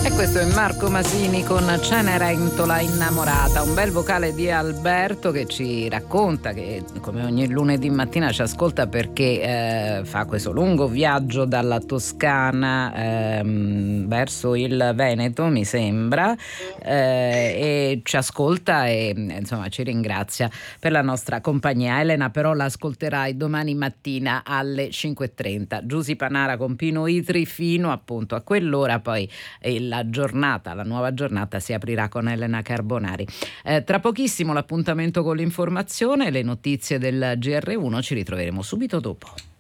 E questo è Marco Masini con Cenerentola innamorata, un bel vocale di Alberto che ci racconta che come ogni lunedì mattina ci ascolta perché fa questo lungo viaggio dalla Toscana verso il Veneto, mi sembra, e ci ascolta e insomma ci ringrazia per la nostra compagnia. Elena però l'ascolterai domani mattina alle 5:30. Giusy Panara con Pino Itri fino appunto a quell'ora, poi la nuova giornata si aprirà con Elena Carbonari. Tra pochissimo l'appuntamento con l'informazione, le notizie del GR1, ci ritroveremo subito dopo.